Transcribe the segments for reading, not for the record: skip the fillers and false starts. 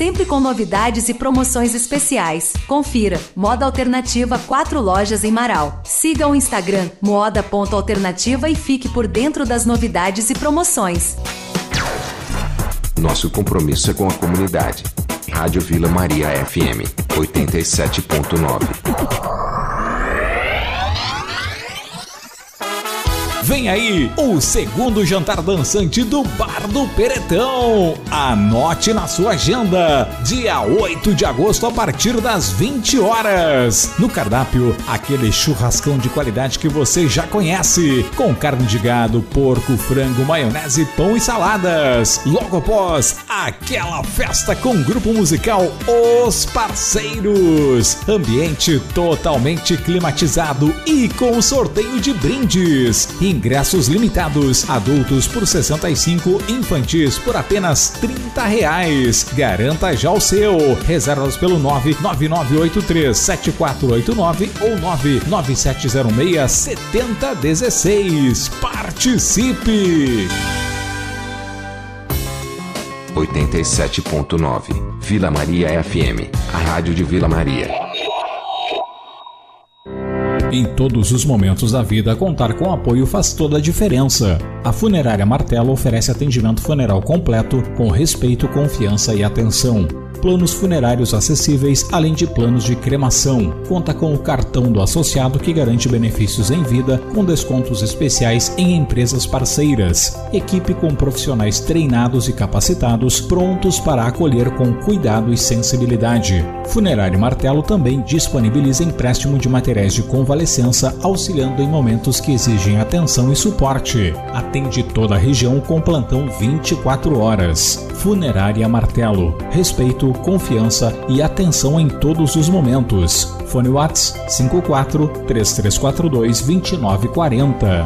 sempre com novidades e promoções especiais. Confira, Moda Alternativa 4 lojas em Marau. Siga o Instagram moda.alternativa e fique por dentro das novidades e promoções. Nosso compromisso é com a comunidade. Rádio Vila Maria FM 87.9. Vem aí o segundo jantar dançante do Bar do Peretão. Anote na sua agenda, dia 8 de agosto a partir das 20 horas. No cardápio, aquele churrascão de qualidade que você já conhece, com carne de gado, porco, frango, maionese, pão e saladas. Logo após, aquela festa com o grupo musical Os Parceiros. Ambiente totalmente climatizado e com sorteio de brindes. Ingressos limitados, adultos por 65, infantis por apenas R$30. Garanta já o seu. Reservas pelo 99983-7489 ou 99706-7016. Participe! 87.9 Vila Maria FM, a rádio de Vila Maria. Em todos os momentos da vida, contar com apoio faz toda a diferença. A Funerária Martelo oferece atendimento funeral completo, com respeito, confiança e atenção. Planos funerários acessíveis, além de planos de cremação. Conta com o cartão do associado que garante benefícios em vida, com descontos especiais em empresas parceiras. Equipe com profissionais treinados e capacitados, prontos para acolher com cuidado e sensibilidade. Funerária Martelo também disponibiliza empréstimo de materiais de convalescença, auxiliando em momentos que exigem atenção e suporte. Atende toda a região com plantão 24 horas. Funerária Martelo. Respeito, confiança e atenção em todos os momentos. Fone WhatsApp 54 3342 2940.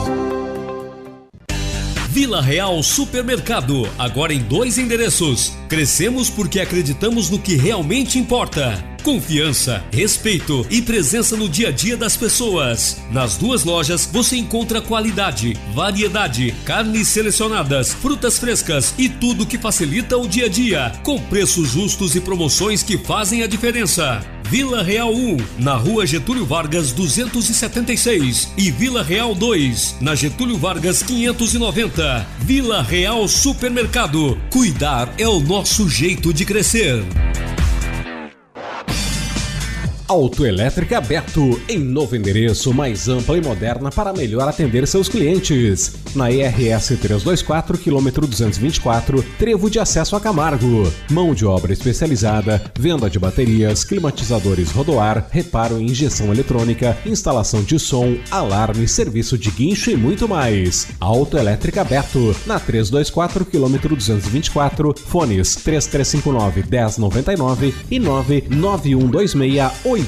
Vila Real Supermercado, agora em 2 endereços. Crescemos porque acreditamos no que realmente importa. Confiança, respeito e presença no dia a dia das pessoas. Nas 2 lojas você encontra qualidade, variedade, carnes selecionadas, frutas frescas e tudo que facilita o dia a dia, com preços justos e promoções que fazem a diferença. Vila Real 1, na Rua Getúlio Vargas 276 e Vila Real 2, na Getúlio Vargas 590. Vila Real Supermercado. Cuidar é o nosso jeito de crescer. Autoelétrica Beto, em novo endereço, mais ampla e moderna para melhor atender seus clientes. Na IRS 324, quilômetro 224, trevo de acesso a Camargo. Mão de obra especializada, venda de baterias, climatizadores rodoar, reparo em injeção eletrônica, instalação de som, alarme, serviço de guincho e muito mais. Autoelétrica Beto, na 324, quilômetro 224, fones 3359-1099 e 99126-8060.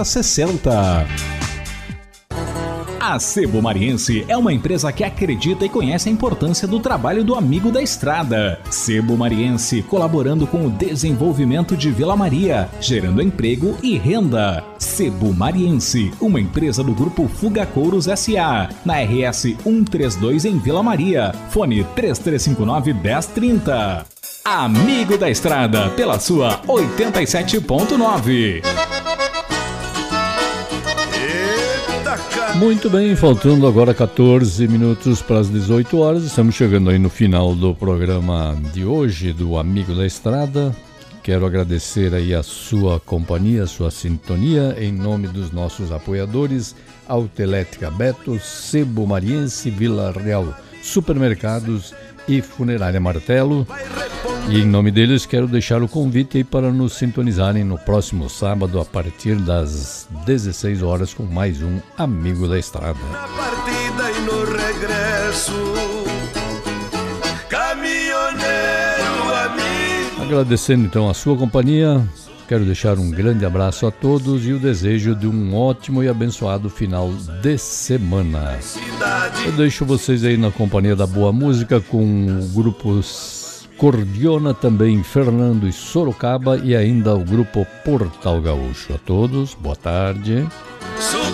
A Sebo Mariense é uma empresa que acredita e conhece a importância do trabalho do amigo da estrada. Sebo Mariense, colaborando com o desenvolvimento de Vila Maria, gerando emprego e renda. Sebo Mariense, uma empresa do grupo Fuga Couros S.A., na RS 132 em Vila Maria. Fone 3359-1030. Amigo da Estrada, pela sua 87.9. Muito bem, faltando agora 14 minutos para as 18 horas, estamos chegando aí no final do programa de hoje do Amigo da Estrada. Quero agradecer aí a sua companhia, a sua sintonia, em nome dos nossos apoiadores, Autoelétrica Beto, Sebo Mariense, Vila Real Supermercados e Funerária Martelo. E em nome deles quero deixar o convite aí para nos sintonizarem no próximo sábado a partir das 16 horas com mais um Amigo da Estrada. Na partida e no regresso, caminhoneiro amigo. Agradecendo então a sua companhia, quero deixar um grande abraço a todos e o desejo de um ótimo e abençoado final de semana. Eu deixo vocês aí na companhia da boa música com o grupo Cordiona, também Fernando e Sorocaba e ainda o grupo Portal Gaúcho. A todos, boa tarde.